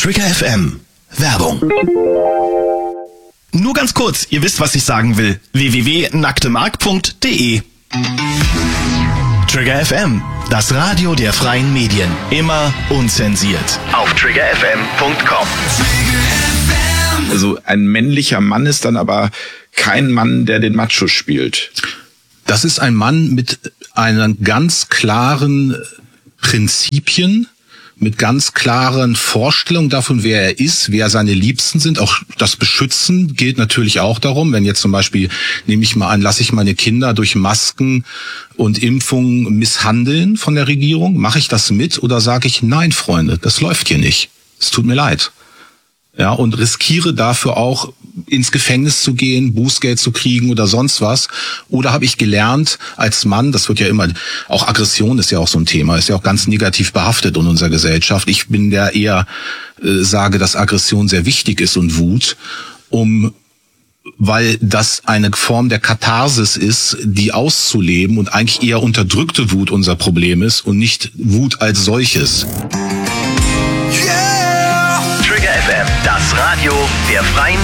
Trigger FM. Werbung. Nur ganz kurz, ihr wisst, was ich sagen will. www.nacktemark.de. Trigger FM, das Radio der freien Medien. Immer unzensiert. Auf triggerfm.com. Also ein männlicher Mann ist dann aber kein Mann, der den Macho spielt. Das ist ein Mann mit einen ganz klaren Prinzipien, mit ganz klaren Vorstellungen davon, wer er ist, wer seine Liebsten sind. Auch das Beschützen gilt natürlich auch darum. Wenn jetzt zum Beispiel, nehme ich mal an, lasse ich meine Kinder durch Masken und Impfungen misshandeln von der Regierung, mache ich das mit oder sage ich, nein, Freunde, das läuft hier nicht. Es tut mir leid. Ja, und riskiere dafür auch ins Gefängnis zu gehen, Bußgeld zu kriegen oder sonst was. Oder habe ich gelernt als Mann, das wird ja immer, auch Aggression ist ja auch so ein Thema, ist ja auch ganz negativ behaftet in unserer Gesellschaft. Ich bin der eher sage, dass Aggression sehr wichtig ist und Wut, weil das eine Form der Katharsis ist, die auszuleben und eigentlich eher unterdrückte Wut unser Problem ist und nicht Wut als solches. Trigger FM, das Radio der freien